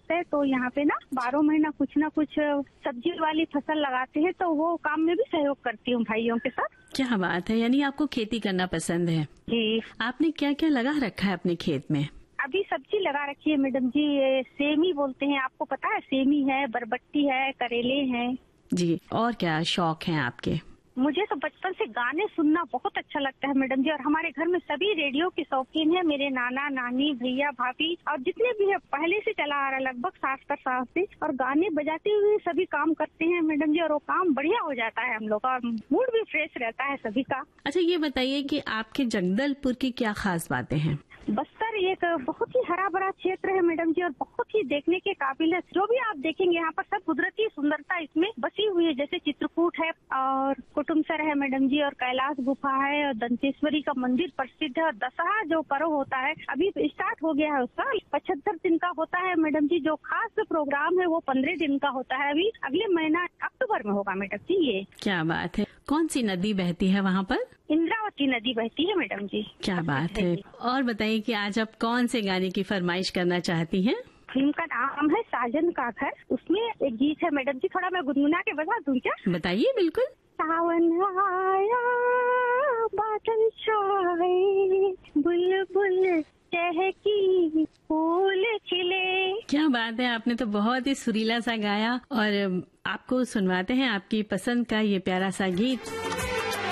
लगता है, तो यहाँ पे ना 12 महीना कुछ ना कुछ सब्जी वाली फसल लगाते हैं, तो वो काम में भी सहयोग करती हूँ भाइयों के साथ। क्या बात है, यानी आपको खेती करना पसंद है। जी। आपने क्या क्या लगा रखा है अपने खेत में? अभी सब्जी लगा रखी है मैडम जी, ये सेमी बोलते हैं, आपको पता है? सेमी है, बरबट्टी है, करेले हैं। जी, और क्या शौक हैं आपके? मुझे तो बचपन से गाने सुनना बहुत अच्छा लगता है मैडम जी, और हमारे घर में सभी रेडियो के शौकीन हैं। मेरे नाना नानी भैया भाभी और जितने भी है पहले से चला आ रहा है, लगभग 60 से, और गाने बजाते हुए सभी काम करते हैं मैडम जी, और वो काम बढ़िया हो जाता है हम लोग का, और मूड भी फ्रेश रहता है सभी का। अच्छा, ये बताइए कि आपके जगदलपुर की क्या खास बातें हैं? बस्तर एक बहुत ही हरा भरा क्षेत्र है मैडम जी, और बहुत ही देखने के काबिल है। जो भी आप देखेंगे यहाँ पर सब कुदरती सुंदरता इसमें बसी हुई है, जैसे चित्रकूट है और कुटुमसर है मैडम जी, और कैलाश गुफा है, और दंतेश्वरी का मंदिर प्रसिद्ध है। और दशहरा जो पर्व होता है अभी स्टार्ट हो गया है, उसका 75 दिन का होता है मैडम जी। जो खास प्रोग्राम है वो 15 दिन का होता है, अभी अगले महीना अक्टूबर में होगा मैडम जी। ये क्या बात है। कौन सी नदी बहती है वहाँ पर? इंद्रावती नदी बहती है मैडम जी। क्या बात है। और बताइए कि आज आप कौन से गाने की फरमाइश करना चाहती हैं? फिल्म का नाम है साजन का घर, उसमें एक गीत है मैडम जी, थोड़ा मैं गुनगुना के बता दूं क्या? बताइए। बिल्कुल। सावन आया बादल छाए, बुलबुल चहकी फूल खिले। क्या बात है, आपने तो बहुत ही सुरीला सा गाया, और आपको सुनवाते हैं आपकी पसंद का ये प्यारा सा गीत।